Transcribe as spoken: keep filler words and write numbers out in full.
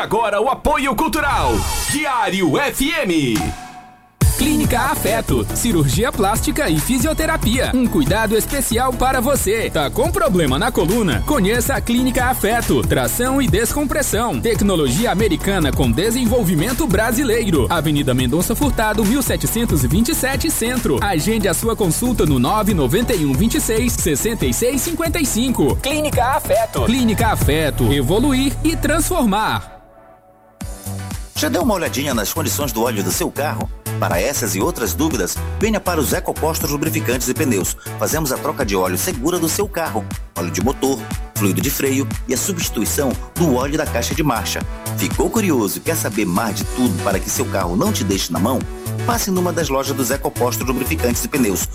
Agora o apoio cultural. Diário F M. Clínica Afeto, cirurgia plástica e fisioterapia. Um cuidado especial para você. Tá com problema na coluna? Conheça a Clínica Afeto. Tração e descompressão. Tecnologia americana com desenvolvimento brasileiro. Avenida Mendonça Furtado, mil setecentos e vinte e sete, Centro. Agende a sua consulta no nove nove um, vinte e seis, sessenta e seis, cinquenta e cinco. Clínica Afeto. Clínica Afeto. Evoluir e transformar. Já deu uma olhadinha nas condições do óleo do seu carro? Para essas e outras dúvidas, venha para os Ecopostos Lubrificantes e Pneus. Fazemos a troca de óleo segura do seu carro, óleo de motor, fluido de freio e a substituição do óleo da caixa de marcha. Ficou curioso e quer saber mais de tudo para que seu carro não te deixe na mão? Passe numa das lojas dos Ecopostos Lubrificantes e Pneus.